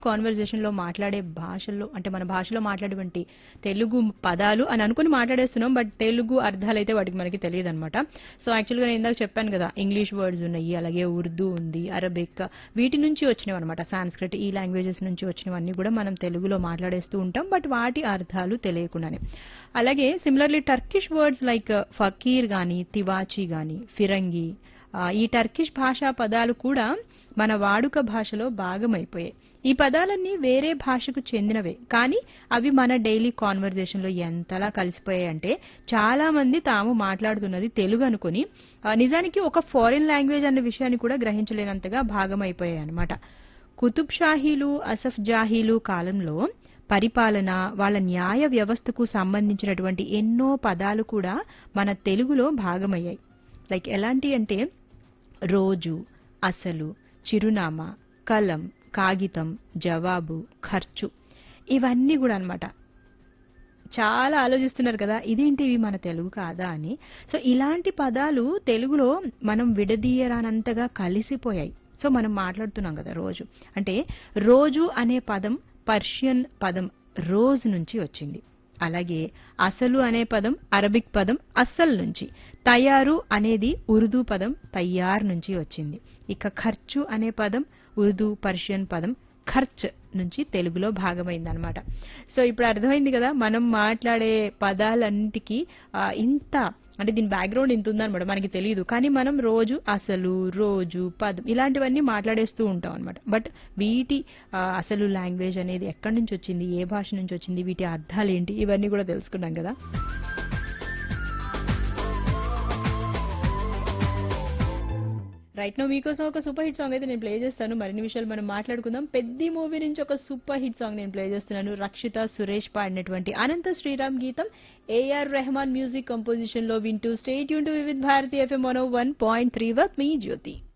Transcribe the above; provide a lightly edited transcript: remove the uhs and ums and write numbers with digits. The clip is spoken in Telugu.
కాన్వర్జేషన్ లో మాట్లాడే భాషల్లో అంటే మన భాషలో మాట్లాడేటువంటి తెలుగు పదాలు అని అనుకుని మాట్లాడేస్తున్నాం. బట్ తెలుగు అర్థాలు అయితే వాటికి మనకి తెలియదు అనమాట. సో యాక్చువల్గా నేను ఇందాక చెప్పాను కదా, ఇంగ్లీష్ వర్డ్స్ ఉన్నాయి, అలాగే ఉర్దూ ఉంది, అరబిక్, వీటి నుంచి వచ్చినవి అనమాట. సాంస్క్రిట్, ఈ లాంగ్వేజెస్ నుంచి వచ్చినవన్నీ కూడా మనం తెలుగులో మాట్లాడేస్తూ ఉంటాం, బట్ వాటి అర్థాలు తెలియకుండానే. అలాగే similarly Turkish words like Fakir గాని, తివాచి గాని, ఫిరంగి, ఈ టర్కిష్ భాషా పదాలు కూడా మన వాడుక భాషలో భాగమైపోయాయి. ఈ పదాలన్నీ వేరే భాషకు చెందినవే, కానీ అవి మన డైలీ కాన్వర్జేషన్ లో ఎంతలా కలిసిపోయాయంటే చాలా మంది తాము మాట్లాడుతున్నది తెలుగు అనుకుని నిజానికి ఒక ఫారిన్ లాంగ్వేజ్ అన్న విషయాన్ని కూడా గ్రహించలేనంతగా భాగమైపోయాయి అన్నమాట. కుతుబ్ షాహీలు, అసఫ్ జాహీలు కాలంలో పరిపాలన, వాళ్ళ న్యాయ వ్యవస్థకు సంబంధించినటువంటి ఎన్నో పదాలు కూడా మన తెలుగులో భాగమయ్యాయి. లైక్ ఎలాంటి అంటే రోజు, అసలు, చిరునామా, కలం, కాగితం, జవాబు, ఖర్చు, ఇవన్నీ కూడా అన్నమాట. చాలా ఆలోచిస్తున్నారు కదా, ఇదేంటివి మన తెలుగు కాదా అని. సో ఇలాంటి పదాలు తెలుగులో మనం విడదీయరానంతగా కలిసిపోయాయి. సో మనం మాట్లాడుతున్నాం కదా రోజు అంటే, రోజు అనే పదం పర్షియన్ పదం రోజ్ నుంచి వచ్చింది. అలాగే అసలు అనే పదం అరబిక్ పదం అస్సల్ నుంచి, తయారు అనేది ఉర్దూ పదం తయ్యార్ నుంచి వచ్చింది. ఇక ఖర్చు అనే పదం ఉర్దూ పర్షియన్ పదం ఖర్చ్ నుంచి తెలుగులో భాగమైందనమాట. సో ఇప్పుడు అర్థమైంది కదా, మనం మాట్లాడే పదాలన్నిటికీ ఇంత అంటే దీని బ్యాక్గ్రౌండ్ ఇంత ఉందనమాట, మనకి తెలియదు. కానీ మనం రోజు అసలు, రోజు, పదం ఇలాంటివన్నీ మాట్లాడేస్తూ ఉంటాం అనమాట. బట్ వీటి అసలు లాంగ్వేజ్ అనేది ఎక్కడి నుంచి వచ్చింది, ఏ భాష నుంచి వచ్చింది, వీటి అర్థాలు ఏంటి, ఇవన్నీ కూడా తెలుసుకున్నాం కదా. రైట్ నో మీకోసం ఒక సూపర్ హిట్ సాంగ్ అయితే నేను ప్లే చేస్తాను. మరిన్ని విషయాలు మనం మాట్లాడుకుందాం. పెద్ది మూవీ నుంచి ఒక సూపర్ హిట్ సాంగ్ నేను ప్లే చేస్తున్నాను. రక్షిత సురేష్ పాడినటువంటి అనంత శ్రీరామ్ గీతం, ఏఆర్ రెహమాన్ మ్యూజిక్ కంపోజిషన్ లో వింటూ stay tune to Vividh Bharati FM 101.3 with me Jyothi.